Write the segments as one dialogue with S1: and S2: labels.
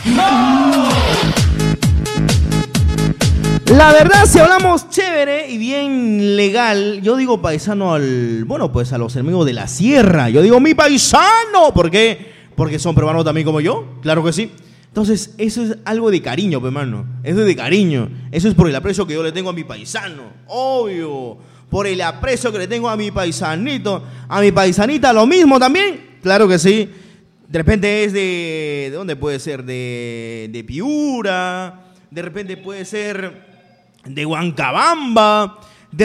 S1: La verdad, si hablamos chévere y bien legal, yo digo paisano pues a los enemigos de la sierra. Yo digo mi paisano. ¿Por qué? Porque son peruanos también como yo. Claro que sí. Entonces, eso es algo de cariño, hermano. Eso es de cariño. Eso es por el aprecio que yo le tengo a mi paisano. Obvio. Por el aprecio que le tengo a mi paisanito. A mi paisanita, lo mismo también. Claro que sí. De repente es ¿de dónde puede ser? De Piura. De repente puede ser de Huancabamba, de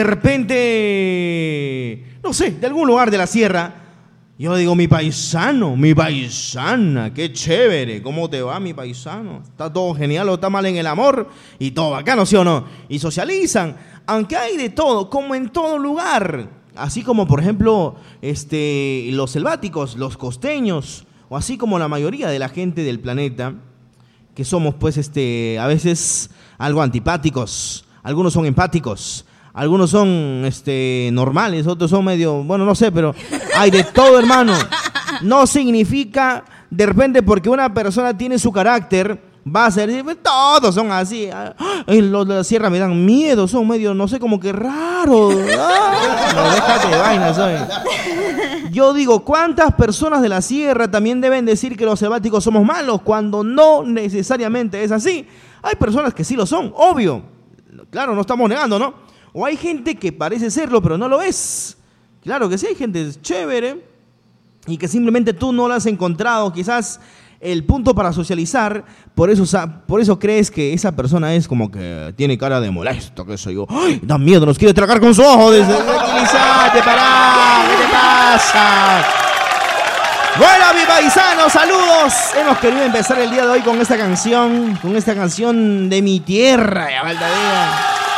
S1: repente, no sé, de algún lugar de la sierra. Yo digo, mi paisano, mi paisana, qué chévere, ¿cómo te va, mi paisano? ¿Está todo genial o está mal en el amor? Y todo bacano, ¿sí o no? Y socializan, aunque hay de todo, como en todo lugar. Así como, por ejemplo, los selváticos, los costeños, o así como la mayoría de la gente del planeta, que somos, pues, a veces algo antipáticos. Algunos son empáticos, algunos son normales, otros son medio, bueno, no sé, pero hay de todo, hermano. No significa, de repente, porque una persona tiene su carácter, va a ser, todos son así. Los de la sierra me dan miedo, son medio, no sé, como que raros. No, déjate de vainas, ¿sabes? Yo digo, ¿cuántas personas de la sierra también deben decir que los selváticos somos malos cuando no necesariamente es así? Hay personas que sí lo son, obvio. Claro, no estamos negando, ¿no? O hay gente que parece serlo, pero no lo es. Claro que sí, hay gente chévere y que simplemente tú no la has encontrado, quizás el punto para socializar, por eso crees que esa persona es como que tiene cara de molesto, qué sé yo. ¡Ay! Da miedo, nos quiere tragar con su ojo. Tranquilízate, pará, ¿qué te pasa? Bueno, mi paisano, saludos. Hemos querido empezar el día de hoy con esta canción de mi tierra, de Valdavia.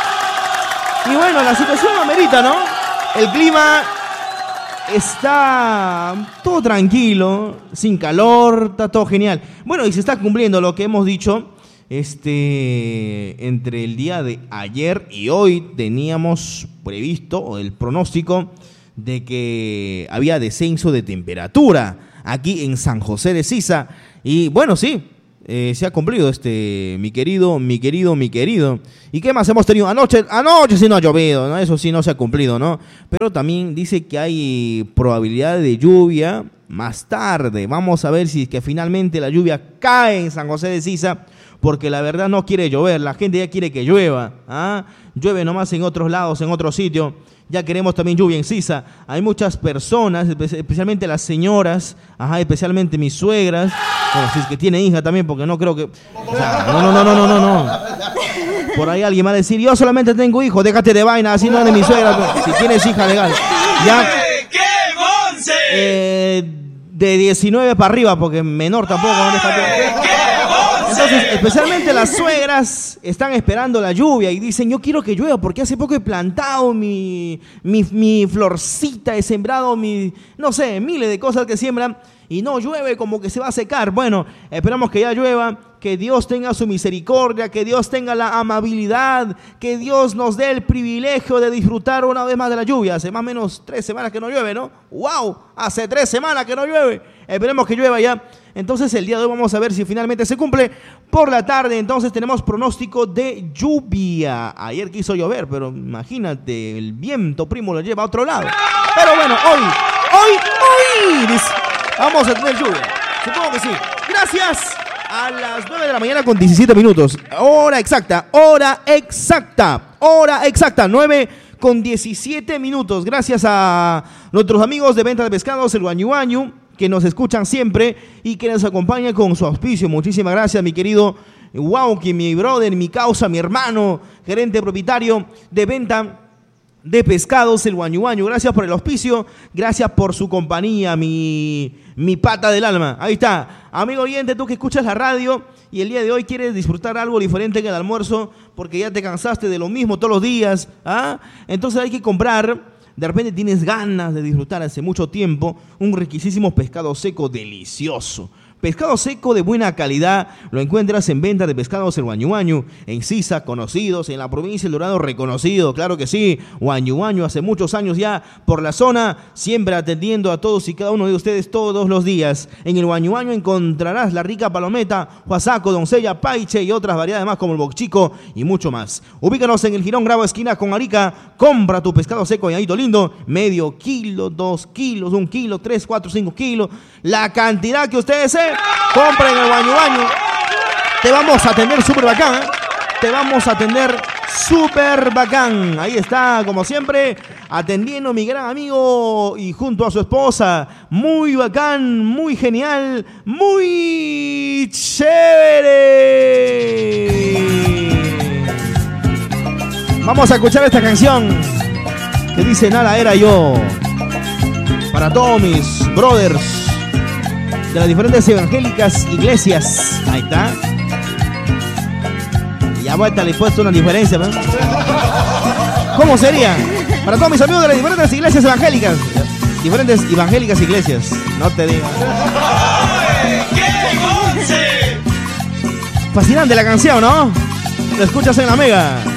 S1: Y bueno, la situación amerita, ¿no? El clima está todo tranquilo, sin calor, está todo genial. Bueno, y se está cumpliendo lo que hemos dicho. Entre el día de ayer y hoy teníamos previsto el pronóstico de que había descenso de temperatura aquí en San José de Sisa. Y bueno, sí, se ha cumplido mi querido. ¿Y qué más hemos tenido? Anoche sí no ha llovido, ¿no? Eso sí no se ha cumplido, ¿no? Pero también dice que hay probabilidad de lluvia más tarde. Vamos a ver si es que finalmente la lluvia cae en San José de Sisa, porque la verdad no quiere llover, la gente ya quiere que llueva, ¿ah? Llueve nomás en otros lados, en otro sitio. Ya queremos también lluvia en Sisa. Hay muchas personas, especialmente las señoras, especialmente mis suegras, bueno, si es que tiene hija también, porque no creo que... O sea, no. Por ahí alguien va a decir, yo solamente tengo hijos, déjate de vaina, así no de mi suegra. Si tienes hija legal. Ya, de 19 para arriba, porque menor tampoco. No, déjate. Entonces, especialmente las suegras están esperando la lluvia y dicen, yo quiero que llueva porque hace poco he plantado mi florcita, he sembrado no sé, miles de cosas que siembran y no llueve, como que se va a secar. Bueno, esperamos que ya llueva, que Dios tenga su misericordia, que Dios tenga la amabilidad, que Dios nos dé el privilegio de disfrutar una vez más de la lluvia. Hace más o menos 3 semanas que no llueve, ¿no? ¡Wow! Hace 3 semanas que no llueve. Esperemos que llueva ya. Entonces el día de hoy vamos a ver si finalmente se cumple. Por la tarde entonces tenemos pronóstico de lluvia. Ayer quiso llover, pero imagínate, el viento primo lo lleva a otro lado. Pero bueno, hoy vamos a tener lluvia. Supongo que sí. Gracias. A las 9 de la mañana con 17 minutos. Hora exacta, 9 con 17 minutos. Gracias a nuestros amigos de venta de pescados, el Guañu Guañu, que nos escuchan siempre y que nos acompañan con su auspicio. Muchísimas gracias, mi querido Wauki, mi brother, mi causa, mi hermano, gerente propietario de venta de pescados, el Guañu Guañu. Gracias por el auspicio, gracias por su compañía, mi pata del alma. Ahí está, amigo oyente, tú que escuchas la radio y el día de hoy quieres disfrutar algo diferente que el almuerzo porque ya te cansaste de lo mismo todos los días, entonces hay que comprar. De repente tienes ganas de disfrutar hace mucho tiempo un riquísimo pescado seco delicioso. Pescado seco de buena calidad lo encuentras en venta de pescados el Huañu Huañu, en Sisa, conocidos, en la provincia del Dorado, reconocido, claro que sí, Huañu Huañu, hace muchos años ya por la zona, siempre atendiendo a todos y cada uno de ustedes todos los días. En el Huañu Huañu encontrarás la rica palometa, huasaco, doncella, paiche y otras variedades más como el bocchico y mucho más. Ubícanos en el Girón Gravo, esquina con Arica, compra tu pescado seco y lindo, medio kilo, 2 kilos, 1 kilo, 3, 4, 5 kilos, la cantidad que ustedes deseen. Compren el Huañu Huañu. Te vamos a atender súper bacán, ¿eh? Te vamos a atender súper bacán. Ahí está, como siempre, atendiendo mi gran amigo y junto a su esposa. Muy bacán, muy genial, muy chévere. Vamos a escuchar esta canción que dice Nada era yo. Para todos mis brothers de las diferentes evangélicas iglesias. Ahí está. Y ya vuelta le he puesto una diferencia, ¿no? ¿Cómo sería? Para todos mis amigos de las diferentes iglesias evangélicas. Diferentes evangélicas iglesias. No te digo. Fascinante la canción, ¿no? Lo escuchas en la Mega.